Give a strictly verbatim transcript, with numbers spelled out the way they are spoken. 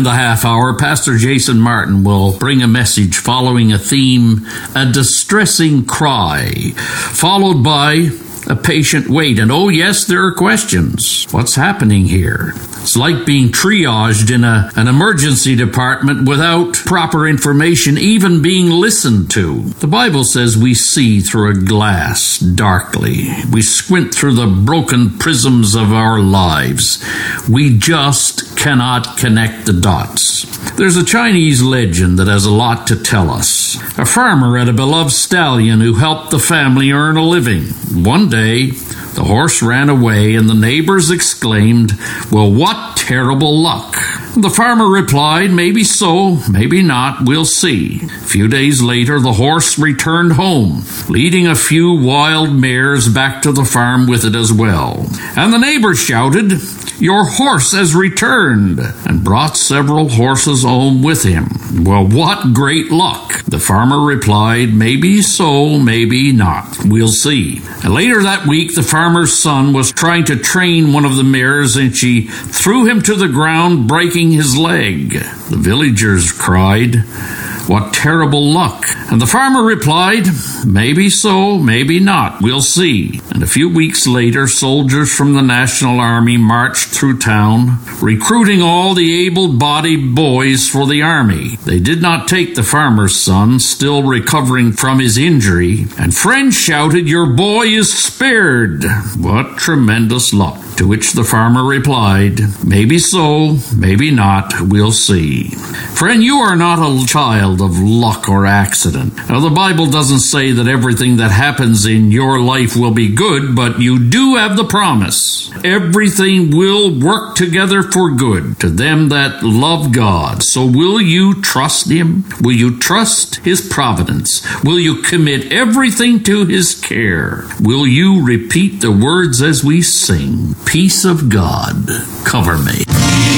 the half hour, Pastor Jason Martin will bring a message following a theme, a distressing cry, followed by a patient wait. And oh yes, there are questions. What's happening here? It's like being triaged in a, an emergency department without proper information even being listened to. The Bible says we see through a glass darkly. We squint through the broken prisms of our lives. We just cannot connect the dots. There's a Chinese legend that has a lot to tell us. A farmer had a beloved stallion who helped the family earn a living. One day, the horse ran away, and the neighbors exclaimed, "Well, what terrible luck!" The farmer replied, "Maybe so, maybe not, we'll see." A few days later, the horse returned home, leading a few wild mares back to the farm with it as well. And the neighbors shouted, "Your horse has returned," and brought several horses home with him. "Well, what great luck!" The farmer replied, "Maybe so, maybe not. We'll see." And later that week, the farmer's son was trying to train one of the mares, and she threw him to the ground, breaking his leg. The villagers cried, "What terrible luck!" And the farmer replied, "Maybe so, maybe not. We'll see." And a few weeks later, soldiers from the National Army marched through town, recruiting all the able-bodied boys for the army. They did not take the farmer's son, still recovering from his injury, and friends shouted, "Your boy is spared." What tremendous luck! To which the farmer replied, "Maybe so, maybe not. We'll see." Friend, you are not a child of luck or accident. Now, the Bible doesn't say that everything that happens in your life will be good, but you do have the promise. Everything will work together for good to them that love God. So will you trust Him? Will you trust His providence? Will you commit everything to His care? Will you repeat the words as we sing? Peace of God, cover me.